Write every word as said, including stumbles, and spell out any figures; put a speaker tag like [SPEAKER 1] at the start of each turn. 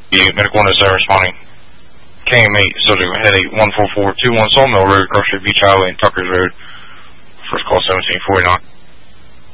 [SPEAKER 1] The medical one is uh, responding. K M eight, subject headache one four four two one Sawmill Road, Crush Beach Highway and Tuckers Road. First call seventeen forty-nine.